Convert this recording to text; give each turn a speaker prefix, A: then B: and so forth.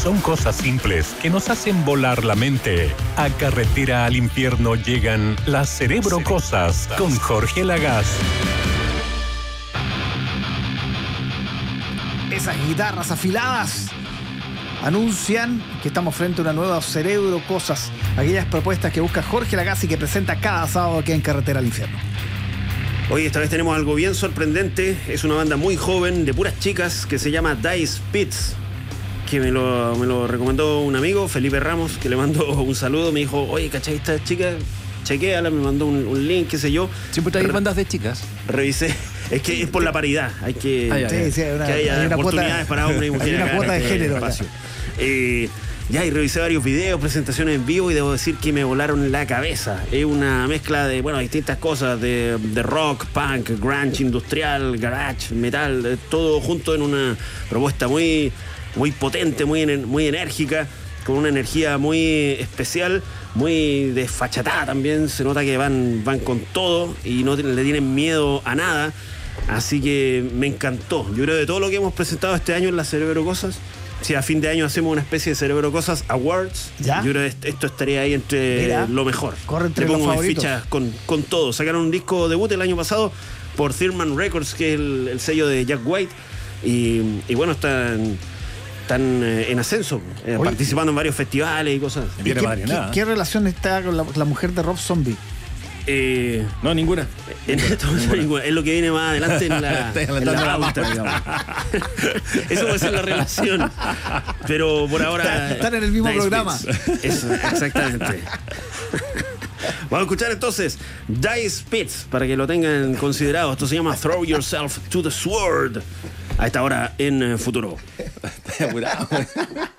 A: Son cosas simples que nos hacen volar la mente. A Carretera al Infierno llegan las Cerebro Cosas con Jorge Lagaz.
B: Esas guitarras afiladas anuncian que estamos frente a una nueva Cerebro Cosas, aquellas propuestas que busca Jorge Lagaz y que presenta cada sábado aquí en Carretera al Infierno.
C: Hoy esta vez tenemos algo bien sorprendente. Es una banda muy joven, de puras chicas, que se llama Dice Pits, que me lo recomendó un amigo, Felipe Ramos, que le mandó un saludo. Me dijo, oye, ¿cachai esta chica? Chequéala, me mandó un link, qué sé yo.
D: Siempre traes bandas de chicas.
C: Revisé. Es que es por la paridad. Hay que, que haya oportunidades para hombres y mujeres.
B: Hay una cuota de género.
C: Ya, y revisé varios videos, presentaciones en vivo, y debo decir que me volaron la cabeza. Es una mezcla de, distintas cosas, de rock, punk, grunge, industrial, garage, metal, todo junto en una propuesta muy, muy potente, muy enérgica, con una energía muy especial, muy desfachatada también. Se nota que van con todo y no le tienen miedo a nada. Así que me encantó. Yo creo que de todo lo que hemos presentado este año en las Cerebro Cosas, si a fin de año hacemos una especie de Cerebro Cosas Awards, ¿ya? Yo creo que esto estaría ahí entre lo mejor.
B: Corre entre
C: Le pongo
B: los
C: mis fichas con todo. Sacaron un disco debut el año pasado por Thirman Records, que es el sello de Jack White. Y bueno, están en ascenso, participando en varios festivales y cosas.
B: ¿Qué relación está con la mujer de Rob Zombie?
D: No, ninguna.
C: Ninguna. Es lo que viene más adelante en la pauta, digamos. Eso puede ser la relación. Pero por ahora
B: están en el mismo programa.
C: Eso, exactamente. Vamos a escuchar entonces Dice Pits para que lo tengan considerado. Esto se llama Throw Yourself to the Sword. A esta hora en Futuro.
D: Está apurado.